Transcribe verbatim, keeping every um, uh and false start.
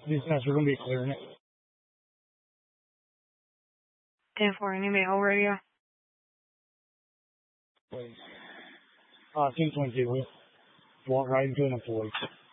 Dispatch, we're going to be clearing it. ten four, any mail radio? Please. Uh, ten twenty-two, we'll walk right into an employee.